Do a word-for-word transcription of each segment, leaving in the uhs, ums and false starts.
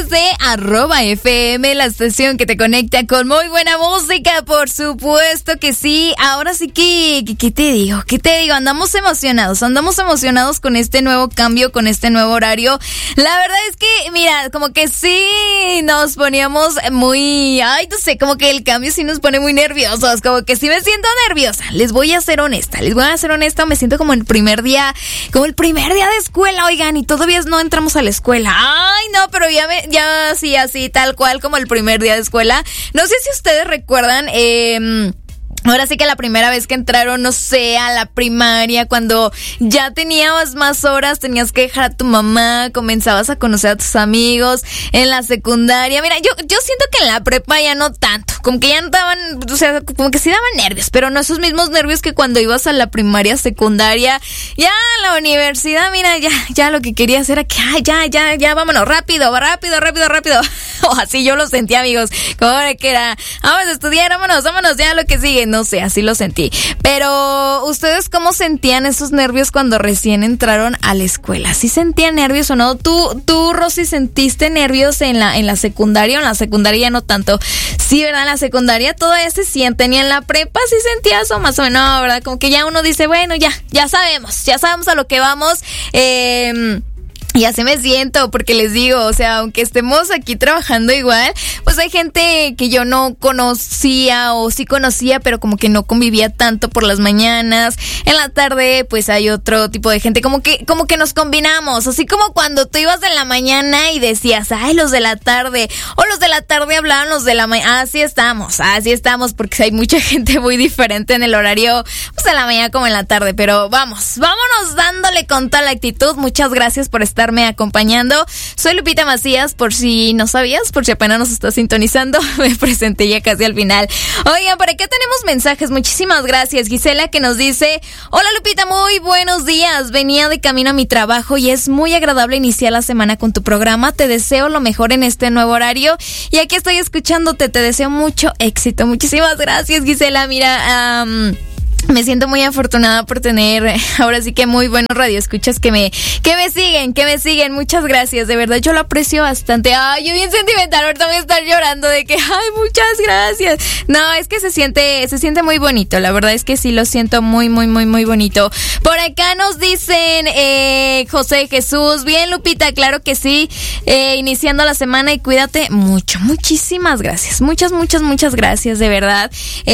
través de arroba F M, la estación que te conecta con muy buena música, por supuesto que sí. Ahora sí que, que, ¿qué te digo? ¿Qué te digo? Andamos emocionados, andamos emocionados con este nuevo cambio, con este nuevo horario. La verdad es que, mira, como que sí nos poníamos muy, ay, no sé, como que el cambio sí nos pone muy nerviosos, como que sí me siento nerviosa. Les voy a ser honesta, les voy a ser honesta, me siento como el primer día, como el primer día de escuela, oigan, y todavía no entramos a la escuela. Ay, no, pero ya me, ya sí, así, tal cual como el primer día de escuela. No sé si ustedes recuerdan, eh... ahora sí que la primera vez que entraron, no sé, a la primaria, cuando ya tenías más horas, tenías que dejar a tu mamá, comenzabas a conocer a tus amigos. En la secundaria, mira, yo, yo siento que en la prepa ya no tanto, como que ya no daban, o sea, como que sí daban nervios, pero no esos mismos nervios que cuando ibas a la primaria, secundaria. Ya en la universidad, mira, ya, ya lo que querías era que, ay, ya, ya, ya, vámonos, rápido, rápido, rápido, rápido. O así yo lo sentí, amigos, como que era, vamos a estudiar, vámonos, vámonos, ya lo que sigue. No sé, así lo sentí. Pero, ¿ustedes cómo sentían esos nervios cuando recién entraron a la escuela? ¿Sí sentían nervios o no? ¿Tú, tú Rosy, sentiste nervios en la, en la secundaria o en la secundaria no tanto? Sí, ¿verdad? En la secundaria todavía se sienten. ¿Y en la prepa sí sentías o más o menos? No, ¿verdad? Como que ya uno dice, bueno, ya, ya sabemos, ya sabemos a lo que vamos. Eh... Y así me siento, porque les digo, o sea, aunque estemos aquí trabajando igual, pues hay gente que yo no conocía o sí conocía, pero como que no convivía tanto por las mañanas. En la tarde, pues hay otro tipo de gente, como que como que nos combinamos, así como cuando tú ibas de la mañana y decías, ay, los de la tarde, o los de la tarde hablaban los de la mañana. Así estamos, así estamos, porque hay mucha gente muy diferente en el horario, pues en la mañana como en la tarde, pero vamos, vámonos dándole con toda la actitud. Muchas gracias por estar me acompañando. Soy Lupita Macías, por si no sabías, por si apenas nos estás sintonizando, me presenté ya casi al final. Oigan, por acá tenemos mensajes, muchísimas gracias. Gisela, que nos dice, hola Lupita, muy buenos días, venía de camino a mi trabajo y es muy agradable iniciar la semana con tu programa, te deseo lo mejor en este nuevo horario y aquí estoy escuchándote, te deseo mucho éxito. Muchísimas gracias, Gisela. Mira, um, me siento muy afortunada por tener ahora sí que muy buenos radioescuchas que me, que me siguen, que me siguen. Muchas gracias, de verdad yo lo aprecio bastante. Ay, yo bien sentimental, ahorita voy a estar llorando de que, ay, muchas gracias. No, es que se siente, se siente muy bonito, la verdad es que sí lo siento muy, muy, muy, muy bonito. Por acá nos dicen, eh, José Jesús, bien Lupita, claro que sí, eh, iniciando la semana y cuídate mucho. Muchísimas gracias, muchas, muchas, muchas gracias, de verdad.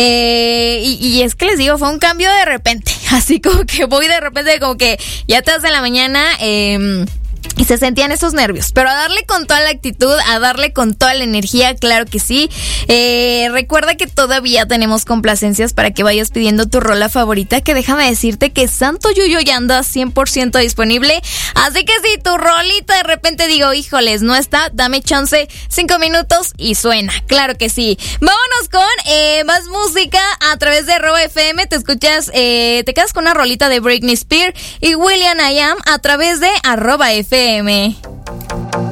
Eh, y, y es que les digo, fue un cambio de repente, así como que voy de repente, como que ya te das en la mañana, eh, y se sentían esos nervios, pero a darle con toda la actitud, a darle con toda la energía, claro que sí. Eh, recuerda que todavía tenemos complacencias para que vayas pidiendo tu rola favorita, que déjame decirte que Santo Yuyo ya anda cien por ciento disponible, así que si tu rolita de repente digo, híjoles, no está, dame chance, cinco minutos y suena, claro que sí. Vámonos con eh, más música a través de arroba F M, te escuchas, eh, te quedas con una rolita de Britney Spears y Will I Am a través de arroba F M.